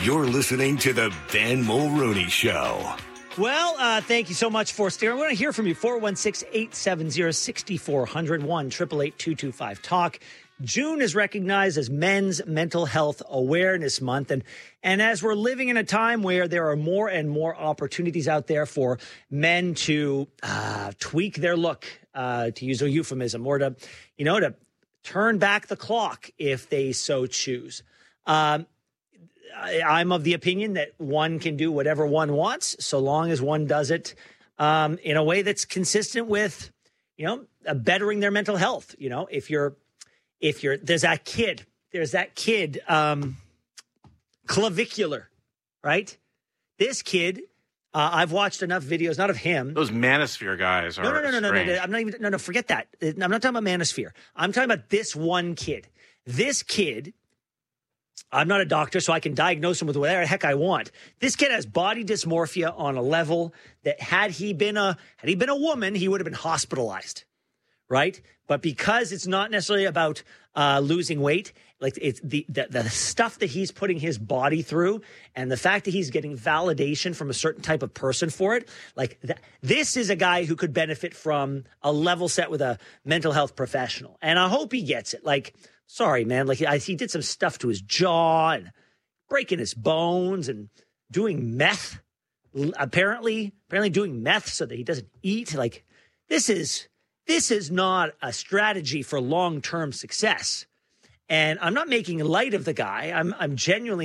You're listening to the Ben Mulrooney Show. Well, thank you so much for steering. I want to hear from you. 416-870-6400, 1-888-225-TALK. June is recognized as Men's Mental Health Awareness Month. And as we're living in a time where there are more and more opportunities out there for men to tweak their look, to use a euphemism, or to turn back the clock if they so choose. I'm of the opinion that one can do whatever one wants, so long as one does it in a way that's consistent with, bettering their mental health. There's that kid, clavicular, right? This kid, I've watched enough videos, not of him. Those Manosphere guys are No. strange. I'm not even, no, forget that. I'm not talking about Manosphere. I'm talking about this one kid. This kid, I'm not a doctor, so I can diagnose him with whatever the heck I want. This kid has body dysmorphia on a level that had he been a woman, he would have been hospitalized, right? But because it's not necessarily about losing weight, like it's the stuff that he's putting his body through, and the fact that he's getting validation from a certain type of person for it, this is a guy who could benefit from a level set with a mental health professional, and I hope he gets it. Sorry, man, he did some stuff to his jaw and breaking his bones and doing meth. Apparently doing meth so that he doesn't eat. This is not a strategy for long-term success. And I'm not making light of the guy. I'm genuinely,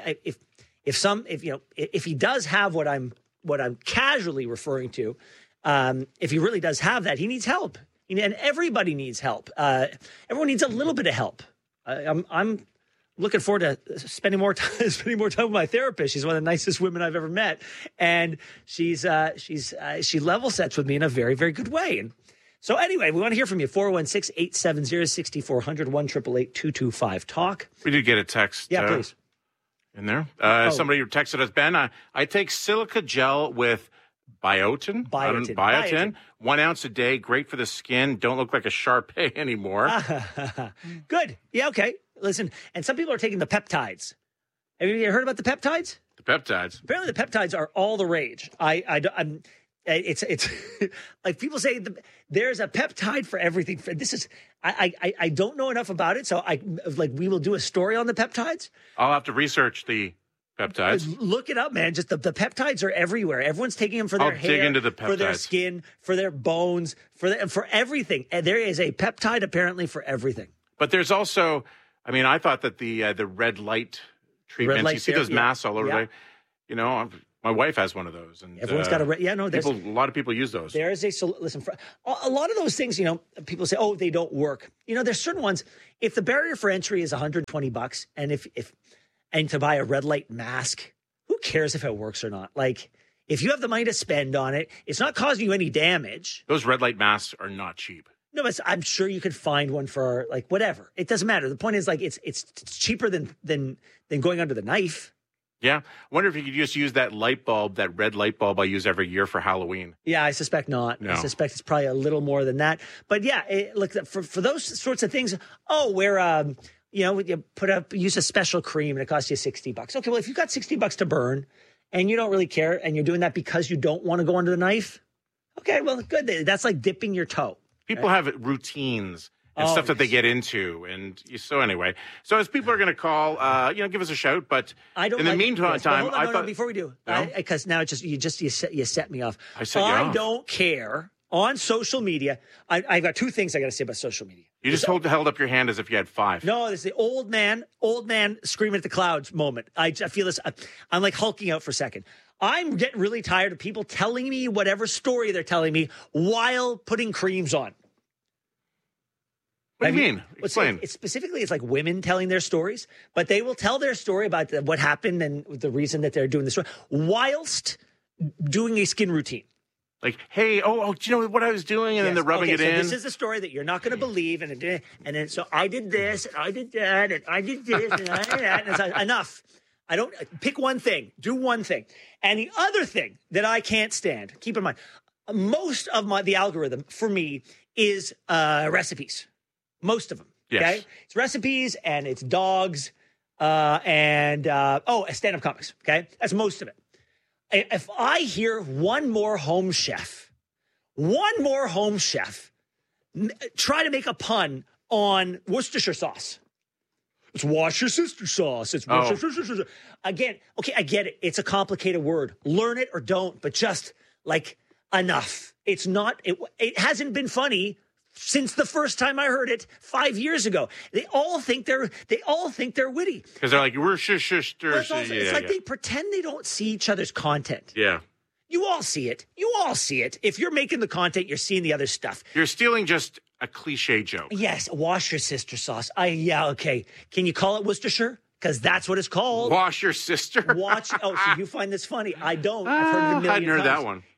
if he does have what I'm casually referring to, if he really does have that, he needs help. And everybody needs help. Everyone needs a little bit of help. I'm looking forward to spending more time with my therapist. She's one of the nicest women I've ever met, and she level sets with me in a very, very good way. And so anyway, we want to hear from you. 416-870-6400, 1-888-225-TALK. We did get a text. Yeah, please. In there. Somebody texted us, Ben, I take silica gel with biotin. 1 ounce a day, great for the skin. Don't look like a Shar-Pei anymore. Good. Yeah, okay. Listen, and some people are taking the peptides. Have you heard about the peptides? The peptides. Apparently the peptides are all the rage. It's like people say there's a peptide for everything. I don't know enough about it, so we will do a story on the peptides. I'll have to research the peptides. Look it up, man. Just the peptides are everywhere. Everyone's taking them for their hair, dig into the peptides. For their skin, for their bones, for everything. And there is a peptide apparently for everything. But there's also, I thought that the red light treatments, you see those masks all over there. My wife has one of those, and everyone's got a lot of people use those. There is listen, for a lot of those things, people say, oh, they don't work. There's certain ones. If the barrier for entry is $120, and to buy a red light mask, who cares if it works or not? If you have the money to spend on it, it's not causing you any damage. Those red light masks are not cheap. No, but I'm sure you could find one for whatever. It doesn't matter. The point is it's cheaper than going under the knife. Yeah. I wonder if you could just use that red light bulb I use every year for Halloween. Yeah, I suspect not. No. I suspect it's probably a little more than that. But yeah, for those sorts of things, you use a special cream and it costs you $60. Okay, well, if you've got $60 to burn and you don't really care and you're doing that because you don't want to go under the knife, okay, well, good. That's like dipping your toe. People have routines and stuff that they get into. And so anyway, so as people are going to call, give us a shout. But in the meantime, I thought before we do, because now it's just you set me off. I set you off. I don't care on social media. I've got two things I got to say about social media. You just held up your hand as if you had 5. No, this is the old man screaming at the clouds moment. I feel this. I'm like hulking out for a second. I'm getting really tired of people telling me whatever story they're telling me while putting creams on. What do you mean? Explain. It's like women telling their stories, but they will tell their story about what happened and the reason that they're doing this whilst doing a skin routine. Like, hey, do you know what I was doing? And then they're rubbing it in. This is the story that you're not going to believe. And then so I did this, and I did that, and I did this, and I did that. And it's like, enough. I don't pick one thing. Do one thing. And the other thing that I can't stand, keep in mind, most of the algorithm for me is recipes. Most of them. Yes. Okay? It's recipes and it's dogs. and stand-up comics. Okay, that's most of it. If I hear one more home chef try to make a pun on Worcestershire sauce. It's wash your sister sauce. It's Worcestershire. Again, okay, I get it. It's a complicated word. Learn it or don't, but just like enough. It's not. It hasn't been funny since the first time I heard it 5 years ago. They all think they're witty because they're like we're sisters. It's like they pretend they don't see each other's content. Yeah. You all see it. If you're making the content, you're seeing the other stuff. You're stealing just a cliche joke. Yes, wash your sister sauce. Okay. Can you call it Worcestershire? Because that's what it's called. Wash your sister. So you find this funny? I don't. I've heard it a million times. I hadn't heard that one.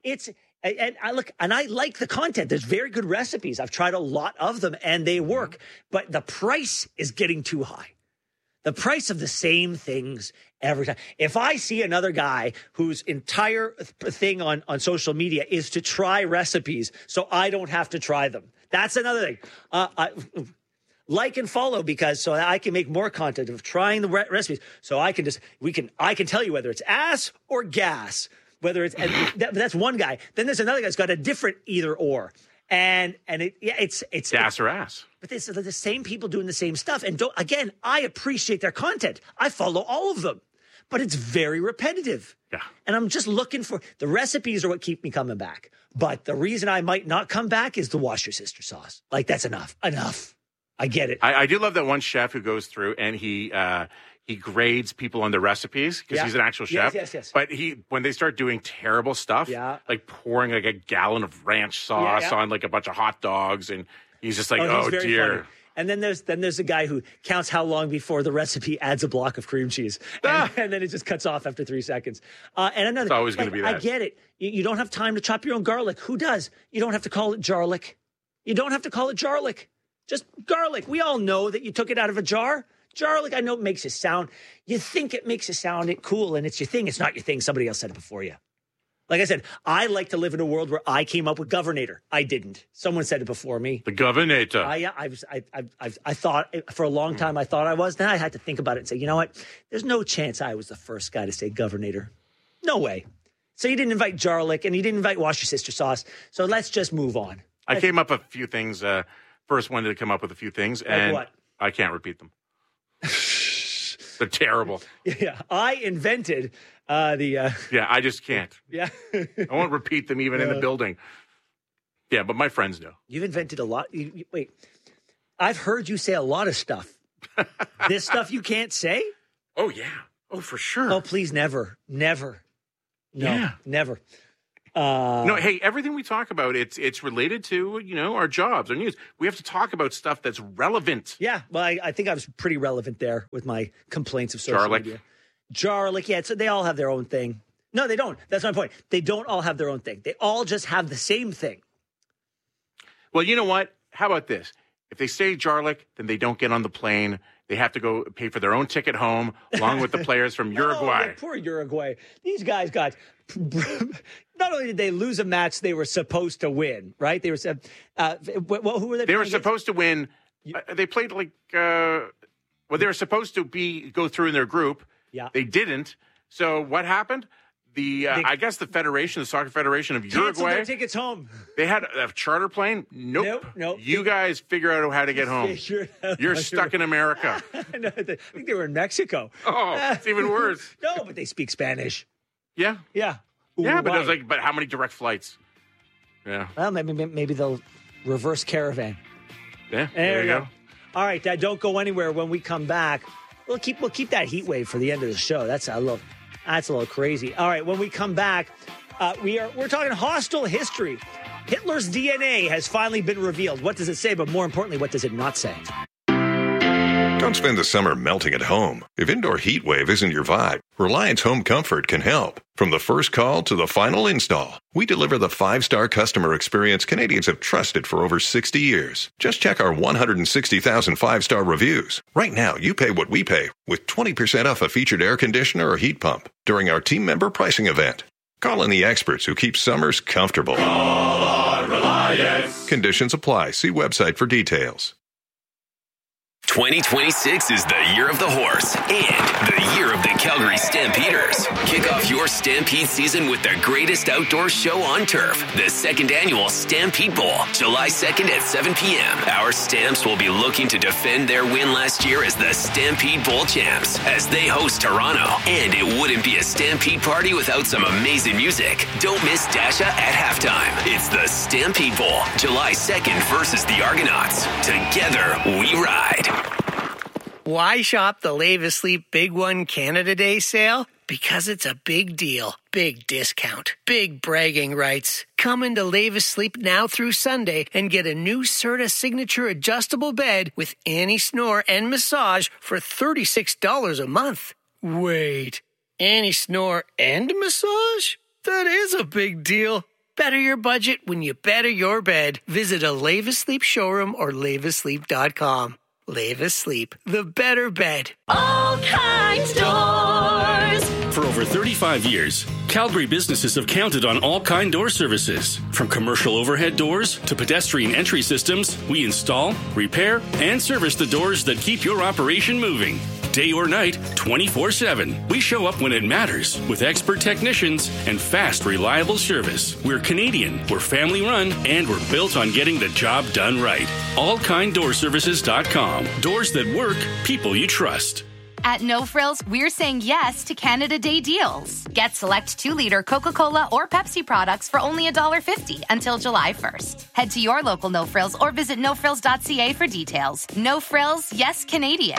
I like the content. There's very good recipes. I've tried a lot of them, and they work. But the price is getting too high. The price of the same things every time. If I see another guy whose entire thing on social media is to try recipes so I don't have to try them, that's another thing. Like and follow so I can make more content of trying the recipes. So I can tell you whether it's ass or gas, whether it's, that's one guy. Then there's another guy that's got a different either or. And it's gas or ass. But they're the same people doing the same stuff. And I appreciate their content. I follow all of them, but it's very repetitive. Yeah. And I'm just looking for the recipes are what keep me coming back. But the reason I might not come back is the wash your sister sauce. Like that's enough. I get it. I do love that one chef who goes through and he grades people on their recipes because he's an actual chef. Yes. But when they start doing terrible stuff, like pouring like a gallon of ranch sauce on like a bunch of hot dogs, and he's just like, oh dear. Funny. And then there's a guy who counts how long before the recipe adds a block of cream cheese, and then it just cuts off after 3 seconds. And another, it's always going to be that. I get it. You don't have time to chop your own garlic. Who does? You don't have to call it jarlic. Just garlic. We all know that you took it out of a jar. Garlic, I know it makes you sound. You think it makes you sound cool, and it's your thing. It's not your thing. Somebody else said it before you. Like I said, I like to live in a world where I came up with governator. I didn't. Someone said it before me. The governator. I thought for a long time I thought I was. Then I had to think about it and say, you know what? There's no chance I was the first guy to say governator. No way. So you didn't invite Jarlic, and you didn't invite Wash Your Sister Sauce. So let's just move on. I came up with a few things. First one to come up with a few things, and what? I can't repeat them. They're terrible. Yeah, I invented Yeah, I just can't. Yeah. I won't repeat them even in the building. Yeah, but my friends know. You've invented a lot. Wait, I've heard you say a lot of stuff. This stuff you can't say? Oh, yeah. Oh, for sure. Oh, please, never. No, never. No, hey, everything we talk about, it's related to, our jobs, our news. We have to talk about stuff that's relevant. Yeah, well, I think I was pretty relevant there with my complaints of social media. Jarlic, yeah, so they all have their own thing. No, they don't. That's my point. They don't all have their own thing. They all just have the same thing. Well, you know what? How about this? If they say Jarlic, then they don't get on the plane. They have to go pay for their own ticket home, along with the players from Uruguay. Oh, poor Uruguay. These guys got... Not only did they lose a match they were supposed to win, right? They were... who were they? They were supposed to win. They played like... they were supposed to go through in their group. Yeah. They didn't. So what happened? I guess the Soccer Federation of Uruguay... canceled their tickets home. They had a charter plane? Nope. You guys figure out how to get home. You're stuck in America. No, I think they were in Mexico. Oh, it's even worse. No, but they speak Spanish. Yeah. Yeah. Yeah, but it was but how many direct flights? Yeah. Well, maybe they'll reverse caravan. Yeah, there you go. All right, Dad, don't go anywhere. When we come back, we'll keep that heat wave for the end of the show. That's a little crazy. All right, when we come back, we're talking hostile history. Hitler's DNA has finally been revealed. What does it say? But more importantly, what does it not say? Don't spend the summer melting at home. If indoor heat wave isn't your vibe, Reliance Home Comfort can help. From the first call to the final install, we deliver the 5-star customer experience Canadians have trusted for over 60 years. Just check our 160,000 5-star reviews. Right now, you pay what we pay with 20% off a featured air conditioner or heat pump during our team member pricing event. Call in the experts who keep summers comfortable. Call on Reliance. Conditions apply. See website for details. 2026 is the year of the horse and the year of the Calgary Stampeders. Kick off your Stampede season with the greatest outdoor show on turf, the second annual Stampede Bowl, July 2nd at 7 p.m. Our Stamps will be looking to defend their win last year as the Stampede Bowl champs as they host Toronto. And it wouldn't be a Stampede party without some amazing music. Don't miss Dasha at halftime. It's the Stampede Bowl, July 2nd versus the Argonauts. Together, we ride. Why shop the Levis Sleep Big One Canada Day sale? Because it's a big deal, big discount, big bragging rights. Come into Levis Sleep now through Sunday and get a new Serta Signature adjustable bed with anti-snore and massage for $36 a month. Wait, anti-snore and massage? That is a big deal. Better your budget when you better your bed. Visit a Levis Sleep showroom or levissleep.com. Levis Sleep, the better bed. All Kinds Doors. For over 35 years, Calgary businesses have counted on All Kind Door services. From commercial overhead doors to pedestrian entry systems, we install, repair, and service the doors that keep your operation moving. Day or night, 24/7. We show up when it matters with expert technicians and fast, reliable service. We're Canadian, we're family run, and we're built on getting the job done right. AllKindDoorServices.com. Doors that work, people you trust. At No Frills, we're saying yes to Canada Day deals. Get select 2-liter Coca-Cola or Pepsi products for only $1.50 until July 1st. Head to your local No Frills or visit nofrills.ca for details. No Frills, yes Canadian.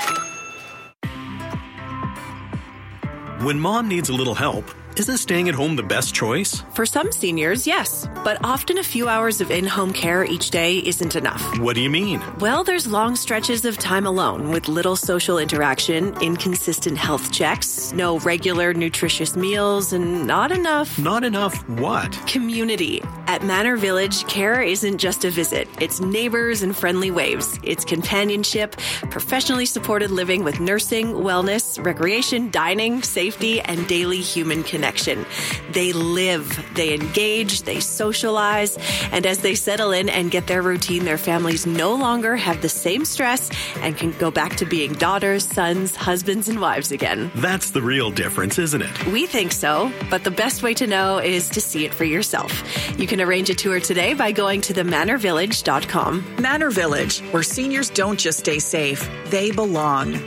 When mom needs a little help, isn't staying at home the best choice? For some seniors, yes. But often a few hours of in-home care each day isn't enough. What do you mean? Well, there's long stretches of time alone with little social interaction, inconsistent health checks, no regular nutritious meals, and not enough... Not enough what? Community. At Manor Village, care isn't just a visit. It's neighbors and friendly waves. It's companionship, professionally supported living with nursing, wellness, recreation, dining, safety, and daily human connection. They live, they engage, they socialize, and as they settle in and get their routine, their families no longer have the same stress and can go back to being daughters, sons, husbands, and wives again. That's the real difference, isn't it? We think so, but the best way to know is to see it for yourself. You can arrange a tour today by going to themanorvillage.com. Manor Village, where seniors don't just stay safe, they belong.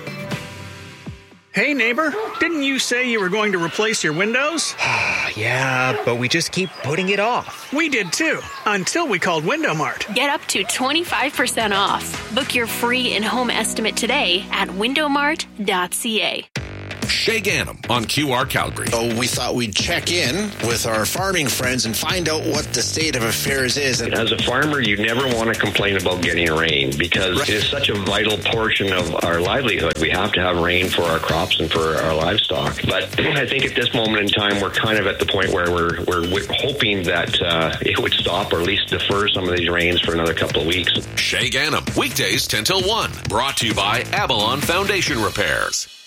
Hey, neighbor, didn't you say you were going to replace your windows? Yeah, but we just keep putting it off. We did too, until we called Window Mart. Get up to 25% off. Book your free in-home estimate today at windowmart.ca. Shay Gannam on QR Calgary. So we thought we'd check in with our farming friends and find out what the state of affairs is. As a farmer, you never want to complain about getting rain because it is such a vital portion of our livelihood. We have to have rain for our crops and for our livestock. But I think at this moment in time, we're kind of at the point where we're hoping that it would stop or at least defer some of these rains for another couple of weeks. Shay Gannam, weekdays 10 till 1. Brought to you by Avalon Foundation Repairs.